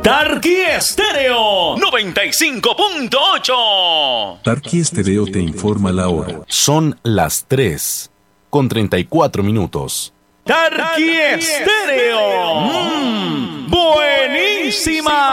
Tarqui Estéreo 95.8. Tarqui Estéreo te informa la hora. Son las 3:34. Tarqui Estéreo. Buenísima.